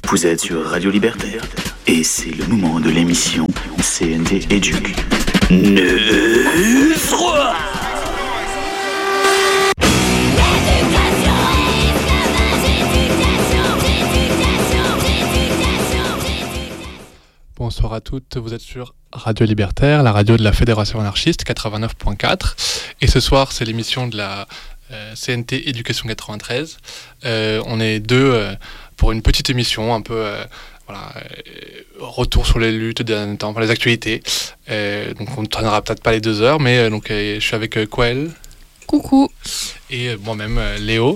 Vous êtes sur Radio Libertaire et c'est le moment de l'émission CNT Éduque. 9-3. Bonsoir à toutes, vous êtes sur Radio Libertaire, la radio de la Fédération anarchiste 89.4. Et ce soir, c'est l'émission de la CNT Éducation 93. On est deux pour une petite émission, un peu retour sur les luttes des derniers temps, les actualités. Donc on ne tournera peut-être pas les 2 heures, mais je suis avec Coël. Coucou. Et moi-même, Léo.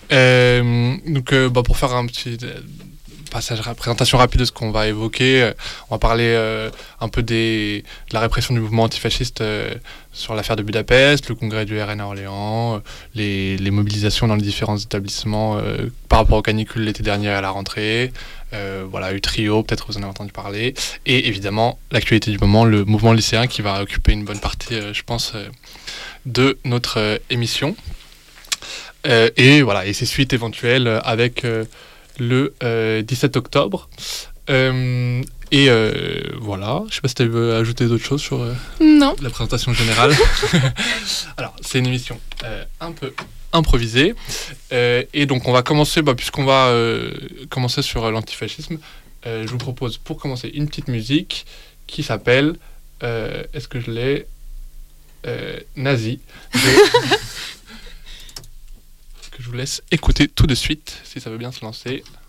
Pour faire un petit présentation rapide de ce qu'on va évoquer, on va parler un peu de la répression du mouvement antifasciste sur l'affaire de Budapest, le congrès du RN à Orléans, les mobilisations dans les différents établissements par rapport aux canicules l'été dernier à la rentrée, Utrio, peut-être vous en avez entendu parler, et évidemment l'actualité du moment, le mouvement lycéen qui va occuper une bonne partie, je pense, de notre émission. Et ses suites éventuelles avec le 17 octobre. Je sais pas si tu veux ajouter d'autres choses sur non. La présentation générale. Alors, c'est une émission un peu improvisée. Et donc, on va commencer, puisqu'on va commencer sur l'antifascisme, je vous propose pour commencer une petite musique qui s'appelle, est-ce que je l'ai Nazi. Que je vous laisse écouter tout de suite, si ça veut bien se lancer.